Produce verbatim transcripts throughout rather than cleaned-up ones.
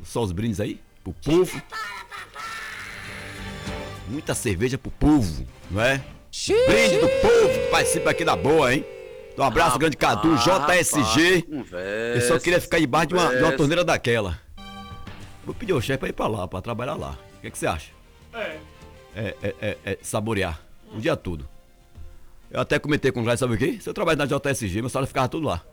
só os brindes aí, pro povo. Muita cerveja pro povo, não é? Xiii. Brinde do povo que participa aqui da boa, hein? Um abraço, ah, grande Cadu, J S G. Conversa, eu só queria ficar debaixo de uma, de uma torneira daquela. Vou pedir ao chefe pra ir pra lá, pra trabalhar lá. O que, é que você acha? É. É, é, é, é saborear o dia todo. Eu até comentei com o Glad, sabe o quê? Se eu trabalho na J S G, meu salário ficava tudo lá.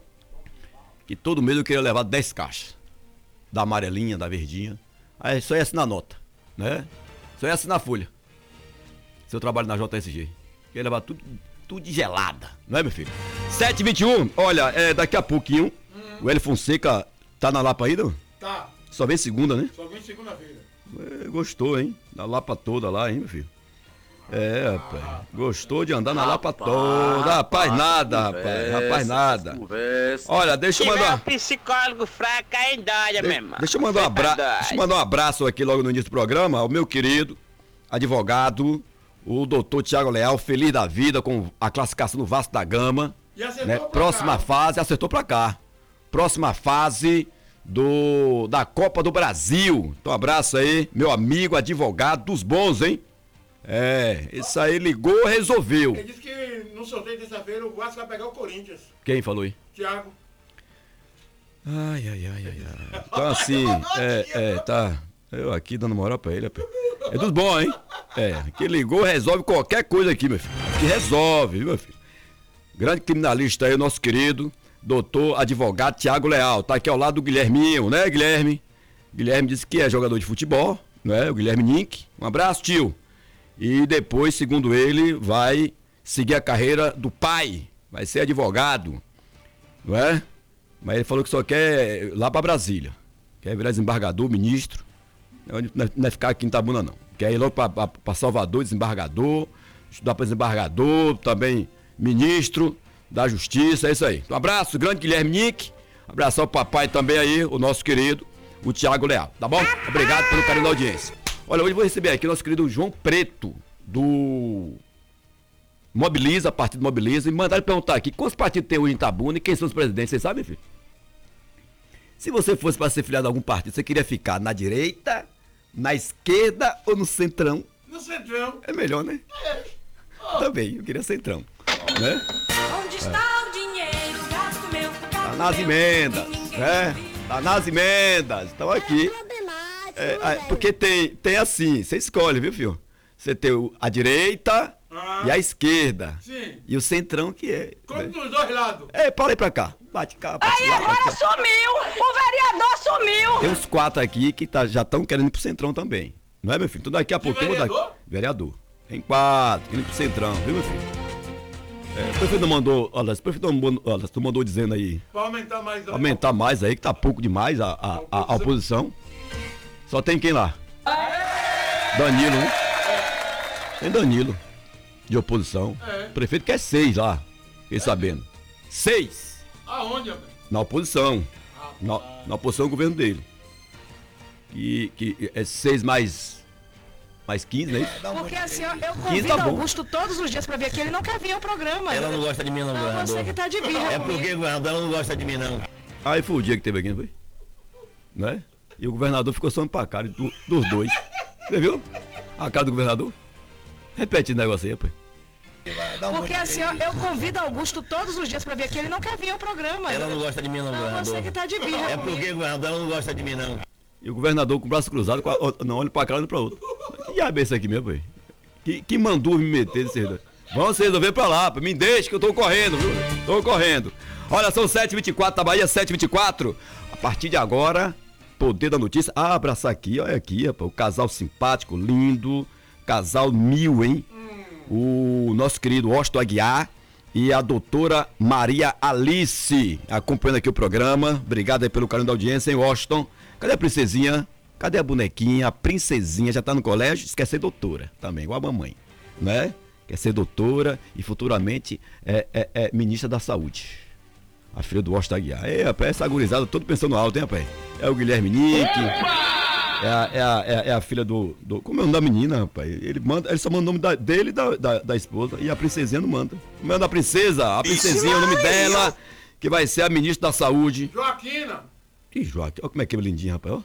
Que todo mês eu queria levar dez caixas. Da amarelinha, da verdinha. Aí só ia assinar nota, né? Só ia assinar folha. Se eu trabalho na J S G. Queria levar tudo, tudo de gelada, não é, meu filho? sete e vinte e um, olha, é, daqui a pouquinho, hum. o Hélio Fonseca tá na Lapa ainda? Tá. Só vem segunda, né? Só vem segunda-feira. É, gostou, hein? Na Lapa toda lá, hein, meu filho? É, rapaz. Gostou de andar na Lapa toda. Rapaz, nada, rapaz. Rapaz, nada. Olha, deixa eu mandar. Um psicólogo fraco ainda, olha, meu irmão. Deixa eu mandar um abraço. Deixa eu mandar um abraço aqui logo no início do programa ao meu querido advogado, o doutor Tiago Leal, feliz da vida com a classificação do Vasco da Gama. E acertou né? pra Próxima cá. fase, acertou pra cá. Próxima fase do da Copa do Brasil. Então, um abraço aí, meu amigo advogado dos bons, hein? É, isso aí ligou, resolveu. Ele disse que no sorteio de terça-feira o Vasco vai pegar o Corinthians. Quem falou aí? Thiago. Ai, ai, ai, ai, ai. Então assim, é, é, tá. Eu aqui dando moral pra ele. É dos bons, hein? É, que ligou, resolve qualquer coisa aqui, meu filho. Que resolve, viu, meu filho? Grande criminalista aí, o nosso querido doutor advogado Tiago Leal. Tá aqui ao lado do Guilherminho, né, Guilherme? Guilherme disse que é jogador de futebol, né? O Guilherme Nink. Um abraço, tio. E depois, segundo ele, vai seguir a carreira do pai. Vai ser advogado, não é? Mas ele falou que só quer ir lá pra Brasília. Quer virar desembargador, ministro. Não é ficar aqui em Itabuna, não. Quer ir logo pra, pra, pra Salvador, desembargador. Estudar pra desembargador, também ministro da Justiça, é isso aí. Um abraço, grande Guilherme Nick. Abraço ao papai também aí, o nosso querido, o Tiago Leal, tá bom? Obrigado pelo carinho da audiência. Olha, hoje eu vou receber aqui o nosso querido João Preto, do Mobiliza, Partido Mobiliza, e mandaram perguntar aqui, quantos partidos tem hoje em Itabuna e quem são os presidentes, vocês sabem, filho? Se você fosse para ser filiado a algum partido, você queria ficar na direita, na esquerda ou no centrão? No centrão. É melhor, né? É. Oh. Também, eu queria centrão, né? Onde está o dinheiro, gasto meu, Tá nas emendas, né? Tá nas emendas, estão aqui. É, é, porque tem, tem assim, você escolhe, viu, filho? Você tem o, a direita ah, e a esquerda. Sim. E o centrão que é. Como né? dos dois lados. É, para aí pra cá. Bate cá, bate Aí lá, agora bate cá. sumiu! O vereador sumiu! Tem uns quatro aqui que tá, já estão querendo ir pro centrão também. Não é, meu filho? Então daqui a pouco. Vereador? Daqui, vereador. Tem quatro, querendo ir pro centrão, viu, meu filho? É, o prefeito não mandou. Olha, o prefeito não mandou, olha, tu mandou dizendo aí. Pra aumentar mais. Aumentar mais aí, que tá pouco demais a, a, a, a oposição. Só tem quem lá? Danilo, né? Tem Danilo, de oposição. É. O prefeito quer seis lá, fiquei sabendo. Seis! Aonde, rapaz? Na oposição. Ah, Na, na oposição ao governo dele. Que, que é seis mais. Mais quinze, né? Porque assim, ó, eu quinze convido tá bom. Augusto todos os dias pra vir aqui, ele não quer vir ao programa. Ela não gosta de mim não, Não, governador. você que tá de birra É comigo. porque, governador, ela não gosta de mim não. Aí foi o dia que teve aqui, não foi? Né? E o governador ficou só pra cara do, dos dois. Você viu? A cara do governador? Repete esse negócio aí, rapaz. Porque assim, ó, eu convido Augusto todos os dias pra vir aqui, ele não quer vir ao programa. Ela não gosta de mim não, Não, governador. você que tá de birra É comigo. porque, governador, ela não gosta de mim não. E o governador com o braço cruzado, com a, não olha pra cara, olha pra outro. Que diabo é isso aqui mesmo, pai? Que, que mandou me meter nesse redor? Vamos se resolver pra lá, me deixa que eu tô correndo, viu? Tô correndo. Olha, são sete e vinte e quatro, da Bahia, sete e vinte e quatro. A partir de agora, poder da notícia. Ah, abraçar aqui, olha aqui, rapaz, o casal simpático, lindo. Casal mil, hein? Hum. O nosso querido Washington Aguiar e a doutora Maria Alice acompanhando aqui o programa. Obrigado aí pelo carinho da audiência, hein, Washington? Cadê a princesinha? Cadê a bonequinha? A princesinha já tá no colégio, quer ser doutora também, igual a mamãe, né? Quer ser doutora e futuramente é, é, é ministra da Saúde. A filha do Washington Aguiar. É, rapaz, essa gurizada, todo pensando alto, hein, rapaz? É o Guilherme Nick, é a, é, a, é, a, é a filha do, do... Como é o nome da menina, rapaz? Ele, manda, ele só manda o nome da, dele e da, da, da esposa, e a princesinha não manda. Como é o nome da princesa? A princesinha, o nome dela, que vai ser a ministra da Saúde. Joaquina. Que Joaquim, olha como é que é lindinha, rapaz, ó.